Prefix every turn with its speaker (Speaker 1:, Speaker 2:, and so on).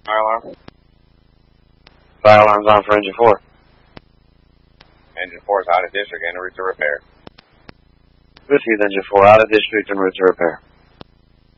Speaker 1: Fire alarm?
Speaker 2: Fire alarm's on for engine 4.
Speaker 1: Engine 4 is out of district, en route to repair.
Speaker 2: With you, engine 4, out of district, en route to repair.